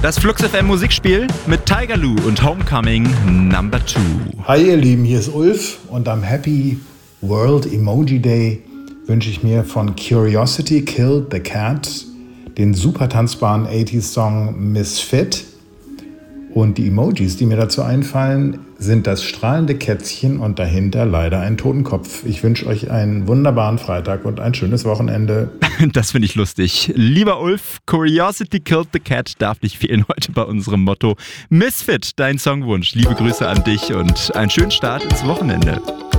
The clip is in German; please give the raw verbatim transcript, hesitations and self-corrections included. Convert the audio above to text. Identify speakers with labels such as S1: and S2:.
S1: Das Flux F M Musikspiel mit Tiger Lou und Homecoming Number Two.
S2: Hi ihr Lieben, hier ist Ulf und am Happy World Emoji Day wünsche ich mir von Curiosity Killed the Cat den super tanzbaren achtziger-Song Misfit. Und die Emojis, die mir dazu einfallen, sind das strahlende Kätzchen und dahinter leider ein Totenkopf. Ich wünsche euch einen wunderbaren Freitag und ein schönes Wochenende.
S1: Das finde ich lustig. Lieber Ulf, Curiosity Killed the Cat darf nicht fehlen heute bei unserem Motto Misfit, dein Songwunsch. Liebe Grüße an dich und einen schönen Start ins Wochenende.